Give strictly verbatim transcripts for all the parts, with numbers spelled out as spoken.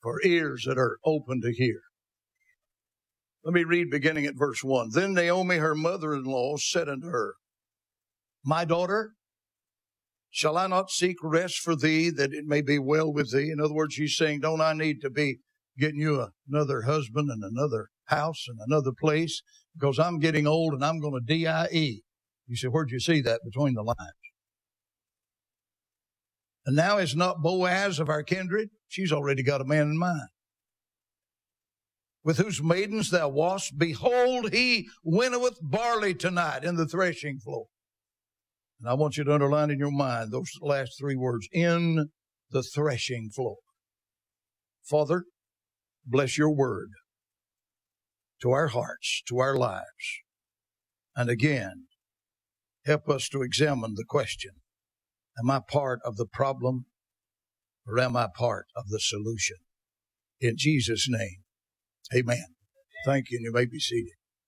for ears that are open to hear. Let me read beginning at verse one. Then Naomi, her mother-in-law, said unto her, My daughter, shall I not seek rest for thee, that it may be well with thee? In other words, she's saying, don't I need to be getting you a, another husband and another house and another place? Because I'm getting old and I'm going to D I E. You say, where'd you see that between the lines? And now is not Boaz of our kindred? She's already got a man in mind. With whose maidens thou wast, behold, he winnoweth barley tonight in the threshing floor. And I want you to underline in your mind those last three words, in the threshing floor. Father, bless your word to our hearts, to our lives. And again, help us to examine the question, am I part of the problem or am I part of the solution? In Jesus' name, amen. Thank you, and you may be seated.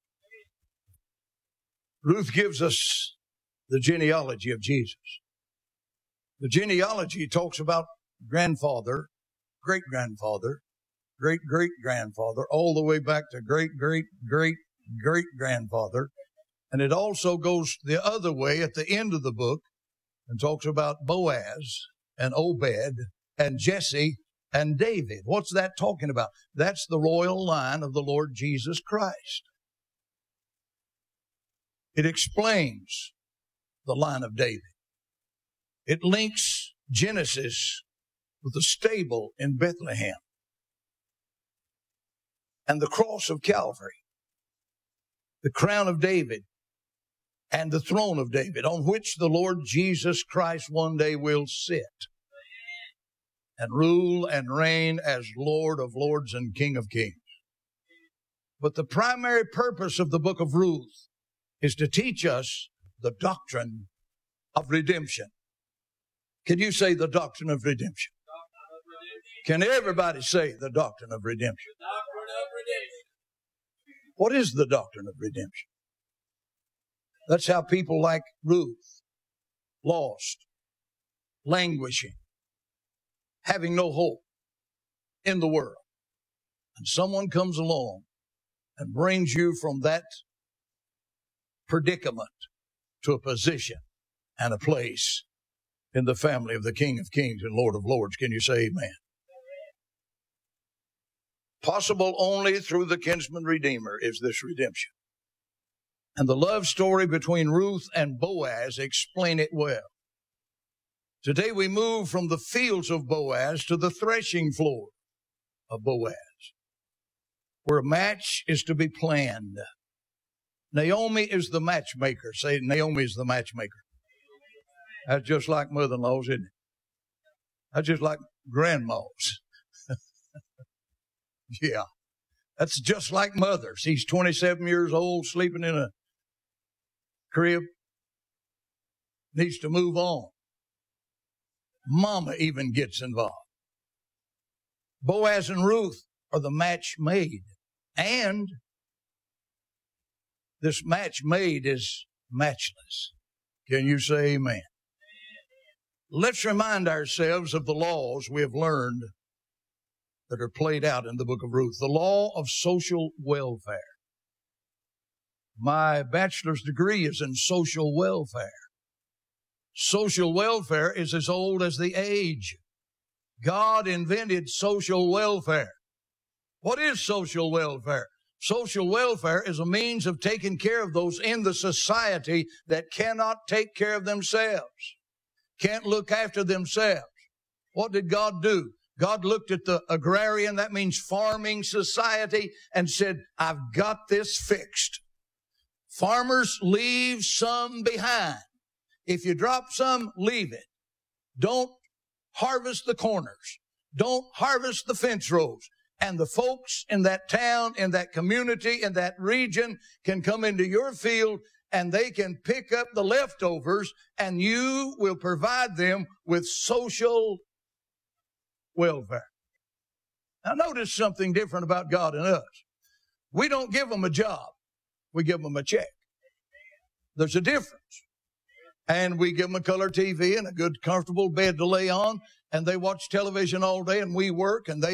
Ruth gives us the genealogy of Jesus. The genealogy talks about grandfather, great-grandfather, great-great-grandfather, all the way back to great-great-great-great-grandfather. And it also goes the other way at the end of the book and talks about Boaz and Obed and Jesse and David. What's that talking about? That's the royal line of the Lord Jesus Christ. It explains the line of David. It links Genesis with the stable in Bethlehem and the cross of Calvary, the crown of David, and the throne of David, on which the Lord Jesus Christ one day will sit and rule and reign as Lord of lords and King of kings. But the primary purpose of the book of Ruth is to teach us the doctrine of redemption. Can you say the doctrine of redemption? Can everybody say the doctrine of redemption? What is the doctrine of redemption? That's how people like Ruth, lost, languishing, having no hope in the world. And someone comes along and brings you from that predicament to a position and a place in the family of the King of Kings and Lord of Lords. Can you say amen? Possible only through the kinsman redeemer is this redemption. And the love story between Ruth and Boaz explain it well. Today we move from the fields of Boaz to the threshing floor of Boaz, where a match is to be planned. Naomi is the matchmaker. Say, Naomi is the matchmaker. That's just like mother-in-laws, isn't it? That's just like grandmas. Yeah. That's just like mothers. He's twenty-seven years old, sleeping in a crib. Needs to move on. Mama even gets involved. Boaz and Ruth are the match made. And this match made is matchless. Can you say amen? Let's remind ourselves of the laws we have learned that are played out in the book of Ruth. The law of social welfare. My bachelor's degree is in social welfare. Social welfare is as old as the age. God invented social welfare. What is social welfare? Social welfare is a means of taking care of those in the society that cannot take care of themselves, can't look after themselves. What did God do? God looked at the agrarian, that means farming society, and said, I've got this fixed. Farmers, leave some behind. If you drop some, leave it. Don't harvest the corners. Don't harvest the fence rows. And the folks in that town, in that community, in that region can come into your field and they can pick up the leftovers and you will provide them with social welfare. Now notice something different about God and us. We don't give them a job. We give them a check. There's a difference. And we give them a color T V and a good comfortable bed to lay on, and they watch television all day, and we work, and they